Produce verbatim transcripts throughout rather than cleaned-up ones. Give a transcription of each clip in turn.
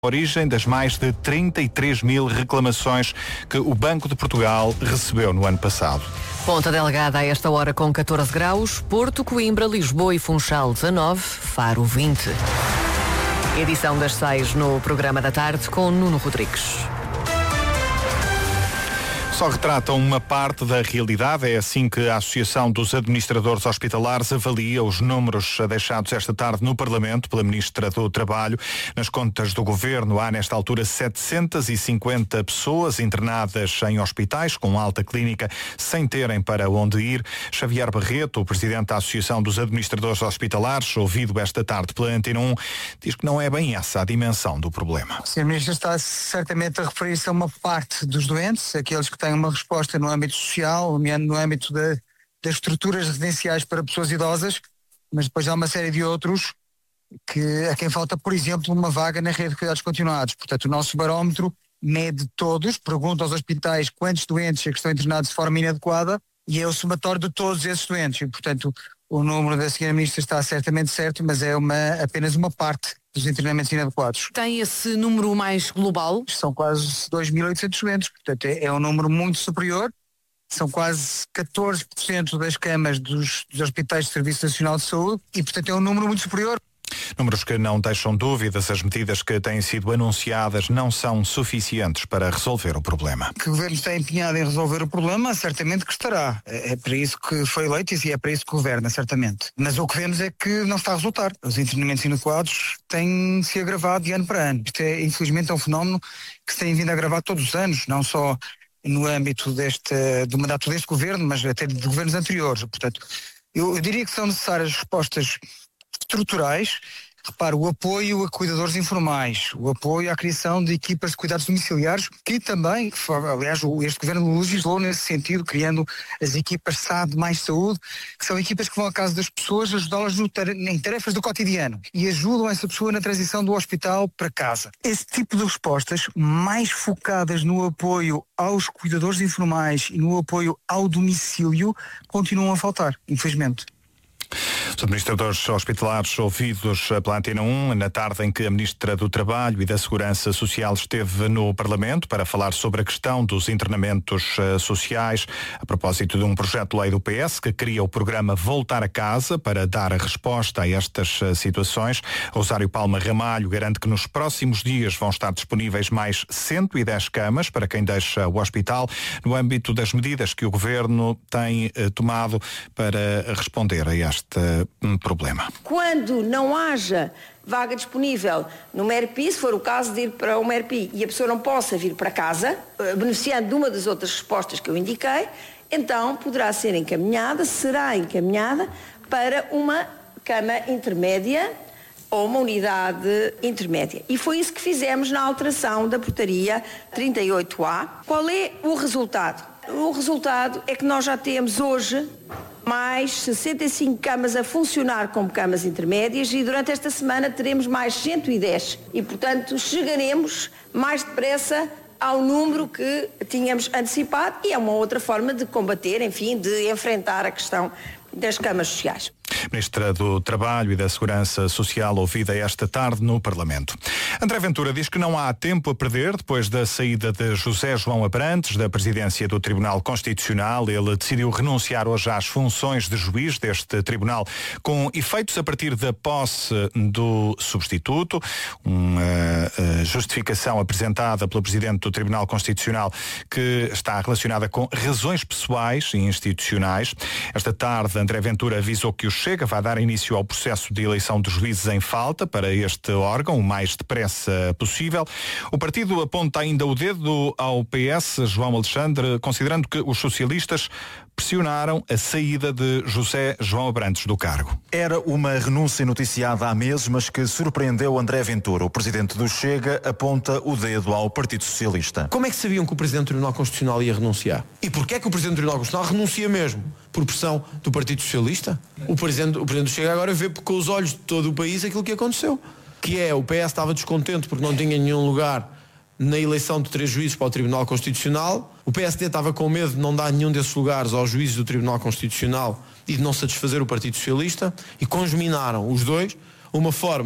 origem das mais de trinta e três mil reclamações que o Banco de Portugal recebeu no ano passado. Ponta Delgada a esta hora com catorze graus, Porto, Coimbra, Lisboa e Funchal dezanove, Faro vinte. Edição das seis no programa da tarde com Nuno Rodrigues. Só retratam uma parte da realidade. É assim que a Associação dos Administradores Hospitalares avalia os números deixados esta tarde no Parlamento pela Ministra do Trabalho. Nas contas do Governo há nesta altura setecentas e cinquenta pessoas internadas em hospitais com alta clínica sem terem para onde ir. Xavier Barreto, o Presidente da Associação dos Administradores Hospitalares, ouvido esta tarde pela Antena um, diz que não é bem essa a dimensão do problema. O senhor Ministro está certamente a referir-se a uma parte dos doentes, aqueles que têm uma resposta no âmbito social, no âmbito de, das estruturas residenciais para pessoas idosas, mas depois há uma série de outros que, a quem falta, por exemplo, uma vaga na rede de cuidados continuados. Portanto, o nosso barómetro mede todos, pergunta aos hospitais quantos doentes é que estão internados de forma inadequada e é o somatório de todos esses doentes. E, portanto, o número da senhora Ministra está certamente certo, mas é uma, apenas uma parte dos internamentos inadequados. Tem esse número mais global? São quase dois mil e oitocentos doentes, portanto é, é um número muito superior. São quase catorze por cento das camas dos, dos hospitais de Serviço Nacional de Saúde e, portanto, é um número muito superior. Números que não deixam dúvidas. As medidas que têm sido anunciadas não são suficientes para resolver o problema. Que o Governo está empenhado em resolver o problema, certamente que estará. É para isso que foi eleito e é para isso que governa, certamente. Mas o que vemos é que não está a resultar. Os internamentos inadequados têm se agravado de ano para ano. Isto é, infelizmente, é um fenómeno que se tem vindo a agravar todos os anos, não só no âmbito deste, do mandato deste Governo, mas até de governos anteriores. Portanto, eu, eu diria que são necessárias respostas estruturais. Repare, o apoio a cuidadores informais, o apoio à criação de equipas de cuidados domiciliares, que também, aliás, este Governo legislou nesse sentido, criando as equipas S A D mais saúde, que são equipas que vão à casa das pessoas, ajudá-las em tarefas do cotidiano e ajudam essa pessoa na transição do hospital para casa. Esse tipo de respostas, mais focadas no apoio aos cuidadores informais e no apoio ao domicílio, continuam a faltar, infelizmente. Os administradores hospitalares ouvidos pela Antena um na tarde em que a Ministra do Trabalho e da Segurança Social esteve no Parlamento para falar sobre a questão dos internamentos uh, sociais, a propósito de um projeto de lei do P S que cria o programa Voltar a Casa para dar a resposta a estas uh, situações. Rosário Palma Ramalho garante que nos próximos dias vão estar disponíveis mais cento e dez camas para quem deixa o hospital, no âmbito das medidas que o Governo tem uh, tomado para responder a este um problema. Quando não haja vaga disponível no M E R P I, se for o caso de ir para o M E R P I e a pessoa não possa vir para casa, beneficiando de uma das outras respostas que eu indiquei, então poderá ser encaminhada, será encaminhada para uma cama intermédia ou uma unidade intermédia. E foi isso que fizemos na alteração da portaria trinta e oito A. Qual é o resultado? O resultado é que nós já temos hoje mais sessenta e cinco camas a funcionar como camas intermédias e durante esta semana teremos mais cento e dez e, portanto, chegaremos mais depressa ao número que tínhamos antecipado e é uma outra forma de combater, enfim, de enfrentar a questão das camas sociais. Ministra do Trabalho e da Segurança Social, ouvida esta tarde no Parlamento. André Ventura diz que não há tempo a perder depois da saída de José João Abrantes da presidência do Tribunal Constitucional. Ele decidiu renunciar hoje às funções de juiz deste tribunal, com efeitos a partir da posse do substituto. Uma uh, justificação apresentada pelo presidente do Tribunal Constitucional que está relacionada com razões pessoais e institucionais. Esta tarde, André Ventura avisou que o Chega vai dar início ao processo de eleição de juízes em falta para este órgão o mais depressa possível. O partido aponta ainda o dedo ao P S, João Alexandre, considerando que os socialistas pressionaram a saída de José João Abrantes do cargo. Era uma renúncia noticiada há meses, mas que surpreendeu André Ventura. O presidente do Chega aponta o dedo ao Partido Socialista. Como é que sabiam que o presidente do Tribunal Constitucional ia renunciar? E porquê é que o presidente do Tribunal Constitucional renuncia mesmo? Por pressão do Partido Socialista? O presidente, o presidente do Chega agora vê com os olhos de todo o país aquilo que aconteceu. Que é, o P S estava descontente porque não tinha nenhum lugar na eleição de três juízes para o Tribunal Constitucional. O P S D estava com medo de não dar nenhum desses lugares aos juízes do Tribunal Constitucional e de não satisfazer o Partido Socialista, e conjuminaram os dois uma forma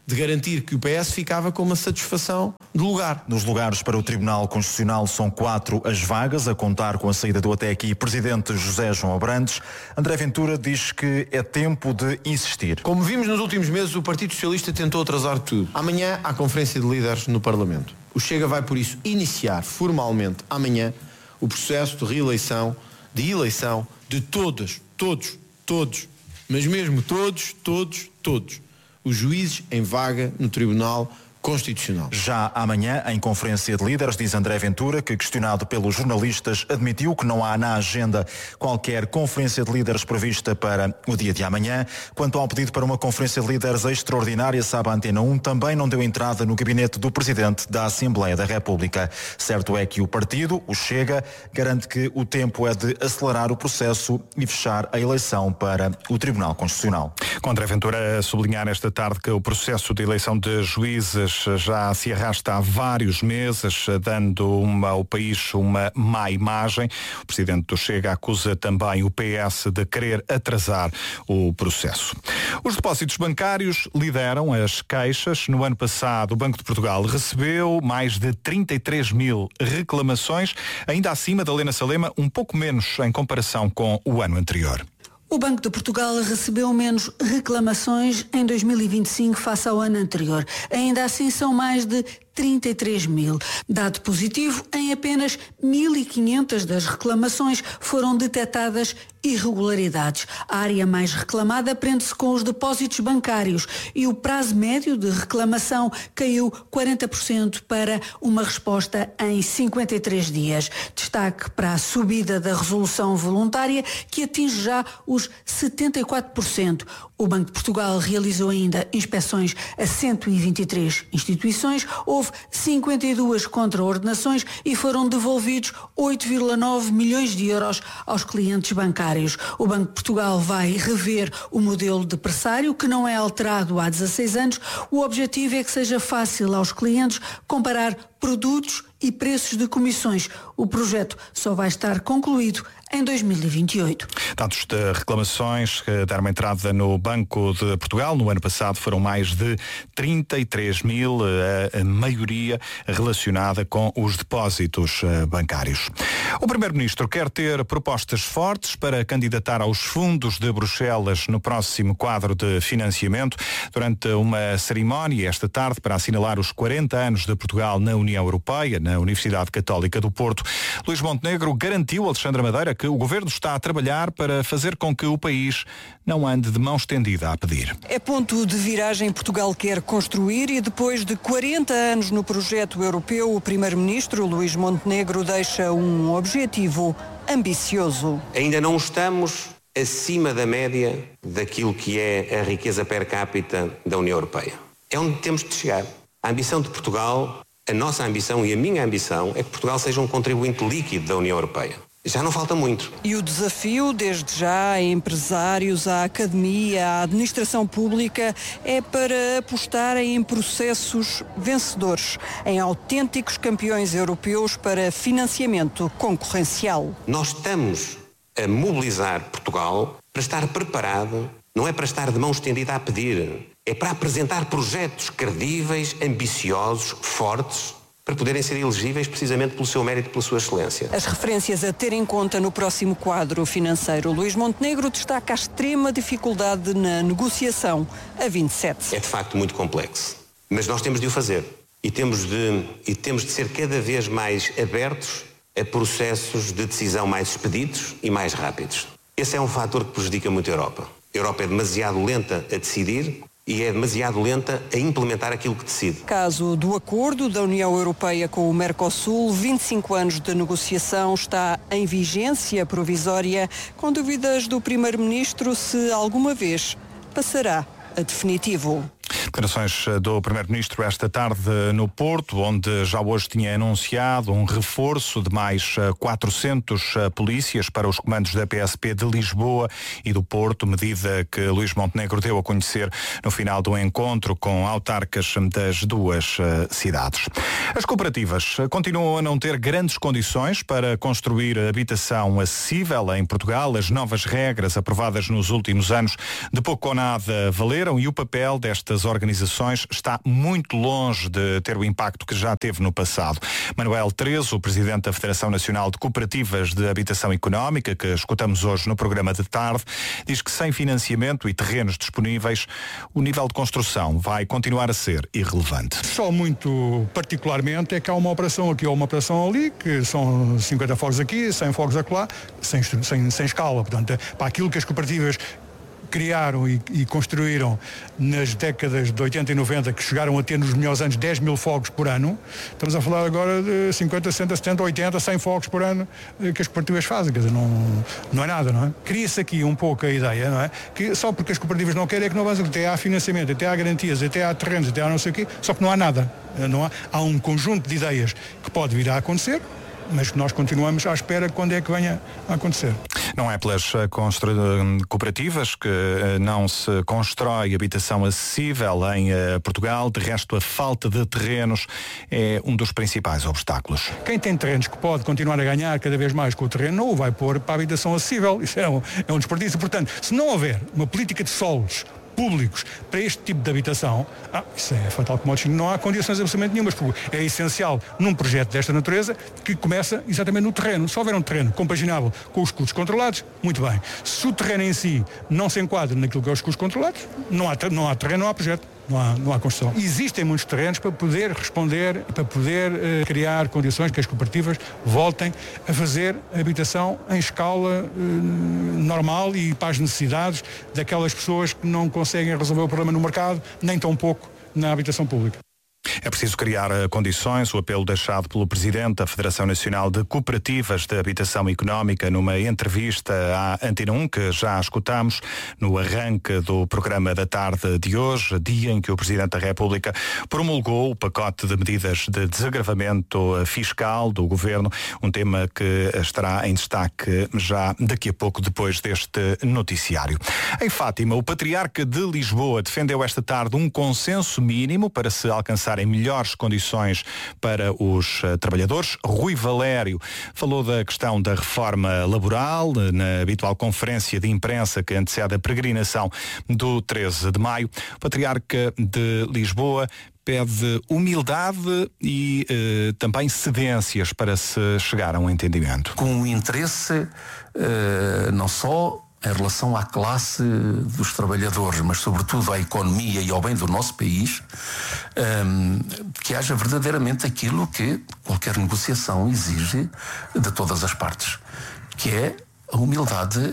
de garantir que o P S ficava com uma satisfação de lugar. Nos lugares para o Tribunal Constitucional são quatro as vagas, a contar com a saída do até aqui presidente José João Abrantes. André Ventura diz que é tempo de insistir. Como vimos nos últimos meses, o Partido Socialista tentou atrasar tudo. Amanhã há conferência de líderes no Parlamento. O Chega vai, por isso, iniciar formalmente amanhã o processo de reeleição, de eleição de todos, todos, todos, mas mesmo todos, todos, todos, os juízes em vaga no Tribunal Constitucional. Já amanhã, em conferência de líderes, diz André Ventura, que questionado pelos jornalistas, admitiu que não há na agenda qualquer conferência de líderes prevista para o dia de amanhã. Quanto ao pedido para uma conferência de líderes extraordinária, sabe a Antena um, também não deu entrada no gabinete do Presidente da Assembleia da República. Certo é que o partido, o Chega, garante que o tempo é de acelerar o processo e fechar a eleição para o Tribunal Constitucional. Com André Ventura a sublinhar esta tarde que o processo de eleição de juízes já se arrasta há vários meses, dando uma, ao país uma má imagem. O Presidente do Chega acusa também o P S de querer atrasar o processo. Os depósitos bancários lideram as queixas. No ano passado, o Banco de Portugal recebeu mais de trinta e três mil reclamações, ainda acima da Helena Salema, um pouco menos em comparação com o ano anterior. O Banco de Portugal recebeu menos reclamações em dois mil e vinte e cinco face ao ano anterior. Ainda assim são mais de trinta e três mil. Dado positivo, em apenas mil e quinhentas das reclamações foram detectadas irregularidades. A área mais reclamada prende-se com os depósitos bancários e o prazo médio de reclamação caiu quarenta por cento para uma resposta em cinquenta e três dias. Destaque para a subida da resolução voluntária, que atinge já os setenta e quatro por cento. O Banco de Portugal realizou ainda inspeções a cento e vinte e três instituições, houve cinquenta e duas contraordenações e foram devolvidos oito vírgula nove milhões de euros aos clientes bancários. O Banco de Portugal vai rever o modelo de pressário, que não é alterado há dezasseis anos. O objetivo é que seja fácil aos clientes comparar produtos e preços de comissões. O projeto só vai estar concluído em dois mil e vinte e oito. Dados de reclamações que deram entrada no Banco de Portugal no ano passado foram mais de trinta e três mil, a maioria relacionada com os depósitos bancários. O Primeiro-Ministro quer ter propostas fortes para candidatar aos fundos de Bruxelas no próximo quadro de financiamento durante uma cerimónia esta tarde para assinalar os quarenta anos de Portugal na União Europeia, na Universidade Católica do Porto. Luís Montenegro garantiu a Alexandra Madeira que o Governo está a trabalhar para fazer com que o país não ande de mão estendida a pedir. É ponto de viragem. Portugal quer construir e depois de quarenta anos no projeto europeu, o Primeiro-Ministro Luís Montenegro deixa um objetivo ambicioso. Ainda não estamos acima da média daquilo que é a riqueza per capita da União Europeia. É onde temos de chegar. A ambição de Portugal, a nossa ambição e a minha ambição é que Portugal seja um contribuinte líquido da União Europeia. Já não falta muito. E o desafio, desde já, a empresários, à academia, à administração pública, é para apostarem em processos vencedores, em autênticos campeões europeus para financiamento concorrencial. Nós estamos a mobilizar Portugal para estar preparado, não é para estar de mão estendida a pedir, é para apresentar projetos credíveis, ambiciosos, fortes, para poderem ser elegíveis precisamente pelo seu mérito e pela sua excelência. As referências a ter em conta no próximo quadro financeiro. Luís Montenegro destaca a extrema dificuldade na negociação a vinte e sete. É de facto muito complexo, mas nós temos de o fazer e temos de, e temos de ser cada vez mais abertos a processos de decisão mais expeditos e mais rápidos. Esse é um fator que prejudica muito a Europa. A Europa é demasiado lenta a decidir e é demasiado lenta a implementar aquilo que decide. Caso do acordo da União Europeia com o Mercosul, vinte e cinco anos de negociação, está em vigência provisória, com dúvidas do Primeiro-Ministro se alguma vez passará a definitivo. Declarações do Primeiro-Ministro esta tarde no Porto, onde já hoje tinha anunciado um reforço de mais quatrocentos polícias para os comandos da P S P de Lisboa e do Porto, medida que Luís Montenegro deu a conhecer no final do encontro com autarcas das duas cidades. As cooperativas continuam a não ter grandes condições para construir habitação acessível em Portugal. As novas regras aprovadas nos últimos anos de pouco ou nada valeram e o papel destas organizações organizações está muito longe de ter o impacto que já teve no passado. Manuel Trezo, o presidente da Federação Nacional de Cooperativas de Habitação Económica, que escutamos hoje no programa de tarde, diz que sem financiamento e terrenos disponíveis, o nível de construção vai continuar a ser irrelevante. Só muito particularmente é que há uma operação aqui ou uma operação ali, que são cinquenta fogos aqui, cem fogos acolá, sem, sem, sem escala. Portanto, para aquilo que as cooperativas criaram e, e construíram nas décadas de oitenta e noventa, que chegaram a ter nos melhores anos dez mil fogos por ano, estamos a falar agora de cinquenta, sessenta, setenta, oitenta, cem fogos por ano que as cooperativas fazem. Quer dizer, não, não é nada, não é? Cria-se aqui um pouco a ideia, não é? Que só porque as cooperativas não querem é que não avançam, até há financiamento, até há garantias, até há terrenos, até há não sei o quê, só que não há nada. Não há, há um conjunto de ideias que pode vir a acontecer, mas que nós continuamos à espera quando é que venha a acontecer. Não é pelas constru... cooperativas que não se constrói habitação acessível em Portugal. De resto, a falta de terrenos é um dos principais obstáculos. Quem tem terrenos que pode continuar a ganhar cada vez mais com o terreno, não o vai pôr para a habitação acessível. Isso é um, é um desperdício. Portanto, se não houver uma política de solos públicos para este tipo de habitação, ah, isso é fatal como não há condições absolutamente nenhumas, porque é essencial num projeto desta natureza que começa exatamente no terreno. Se houver um terreno compaginável com os custos controlados, muito bem. Se o terreno em si não se enquadra naquilo que é os custos controlados, não há, não há terreno, não há projeto. Não há, não há construção. Existem muitos terrenos para poder responder, para poder uh, criar condições que as cooperativas voltem a fazer habitação em escala uh, normal e para as necessidades daquelas pessoas que não conseguem resolver o problema no mercado, nem tão pouco na habitação pública. É preciso criar condições, o apelo deixado pelo Presidente da Federação Nacional de Cooperativas de Habitação Económica numa entrevista à Antena um, que já escutamos no arranque do programa da tarde de hoje, dia em que o Presidente da República promulgou o pacote de medidas de desagravamento fiscal do Governo, um tema que estará em destaque já daqui a pouco, depois deste noticiário. Em Fátima, o Patriarca de Lisboa defendeu esta tarde um consenso mínimo para se alcançar em melhores condições para os uh, trabalhadores. Rui Valério falou da questão da reforma laboral na habitual conferência de imprensa que antecede a peregrinação do treze de maio. O Patriarca de Lisboa pede humildade e uh, também cedências para se chegar a um entendimento. Com interesse uh, não só em relação à classe dos trabalhadores, mas sobretudo à economia e ao bem do nosso país, um, que haja verdadeiramente aquilo que qualquer negociação exige de todas as partes, que é a humildade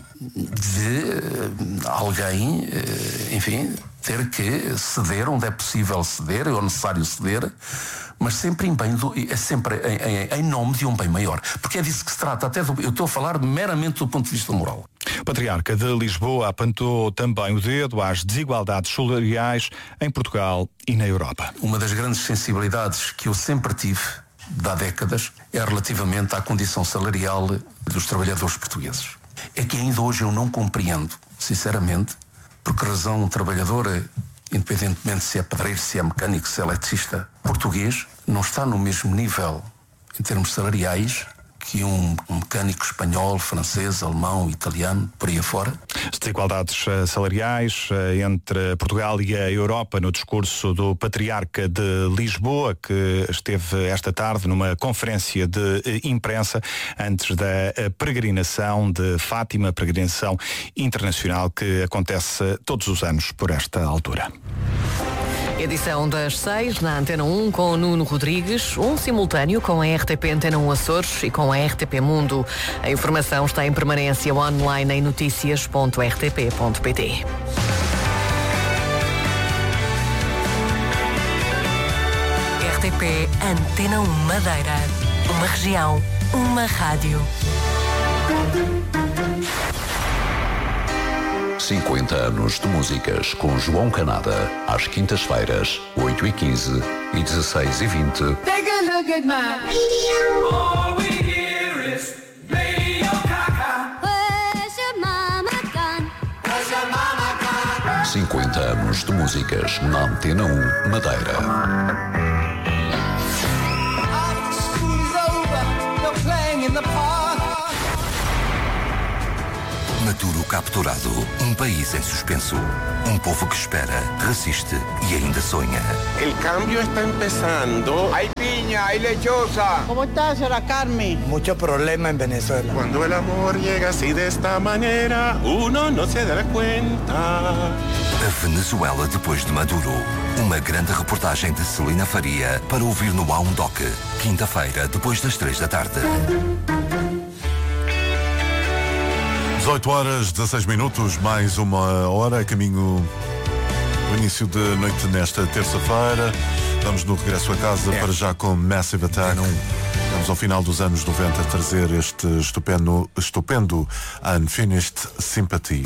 de alguém, enfim, ter que ceder onde é possível ceder, ou necessário ceder, mas sempre em bem do, é sempre em, em, em nome de um bem maior. Porque é disso que se trata, até do, eu estou a falar meramente do ponto de vista moral. O Patriarca de Lisboa apontou também o dedo às desigualdades salariais em Portugal e na Europa. Uma das grandes sensibilidades que eu sempre tive, de há décadas, é relativamente à condição salarial dos trabalhadores portugueses. É que ainda hoje eu não compreendo, sinceramente, por que razão um trabalhador, independentemente se é pedreiro, se é mecânico, se é eletricista, português, não está no mesmo nível em termos salariais que um, um mecânico espanhol, francês, alemão, italiano, por aí afora. As desigualdades salariais entre Portugal e a Europa no discurso do Patriarca de Lisboa, que esteve esta tarde numa conferência de imprensa antes da peregrinação de Fátima, peregrinação internacional que acontece todos os anos por esta altura. Edição das seis na Antena um com Nuno Rodrigues, um simultâneo com a R T P Antena um Açores e com a R T P Mundo. A informação está em permanência online em noticias ponto r t p ponto p t. R T P Antena um Madeira. Uma região, uma rádio. cinquenta anos de músicas com João Canada, às quintas-feiras, oito e quinze e dezesseis e vinte. Take a look at my... All we hear is Radio Kaka. Where's your mama gone? Where's your mama gone? cinquenta anos de músicas na Antena um Madeira. School's over, you're playing in the park. Na Maduro capturado. Um país em suspenso. Um povo que espera, resiste e ainda sonha. El cambio está empezando. Hay piña, hay lechosa. ¿Cómo está, señora Carmen? Mucho problema en Venezuela. Cuando el amor llega así de esta manera, uno no se dará cuenta. A Venezuela depois de Maduro. Uma grande reportagem de Celina Faria para ouvir no A um Doc. Quinta-feira, depois das três da tarde. dezoito horas, dezasseis minutos, mais uma hora, caminho do início de noite nesta terça-feira. Vamos no regresso a casa é. para já com Massive Attack. Vamos ao final dos anos noventa trazer este estupendo, estupendo Unfinished Sympathy.